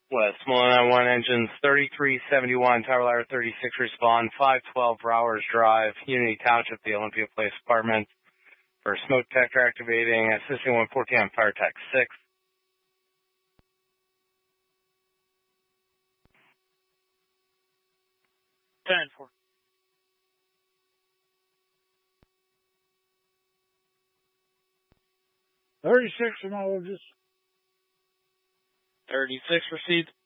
West Mullen 1 engines 3371, Tower Ladder 36, respond 512 Rowers Drive, Unity Township, the Olympia Place Apartments, for smoke detector activating, assisting 114 on fire attack 6. 10-4. 36 acknowledges. 36 received.